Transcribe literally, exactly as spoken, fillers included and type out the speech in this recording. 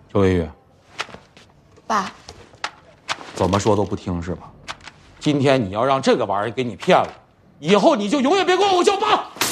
邱微雨， 爸， 怎么说都不听是吧？今天你要让这个玩意儿给你骗了，以后你就永远别管我叫爸。